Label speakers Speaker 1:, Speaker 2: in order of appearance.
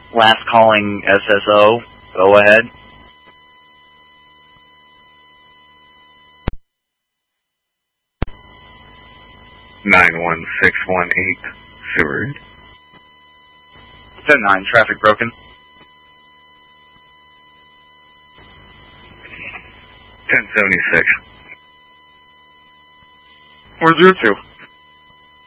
Speaker 1: Last calling SSO. Go ahead.
Speaker 2: Nine 1618 Seward.
Speaker 1: 10-9, traffic broken.
Speaker 2: 1076.
Speaker 1: 402.